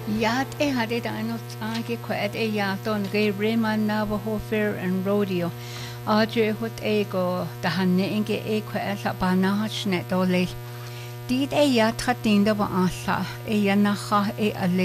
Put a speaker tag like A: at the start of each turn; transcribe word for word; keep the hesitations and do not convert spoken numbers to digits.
A: Yat e hade dano ange kwet e yaton ge Reman Navajo Fair and Rodeo. Adre hot ego da hanne inge e kwet la banach net ole. Dit e yat hatinda ba asa e yanacha e ale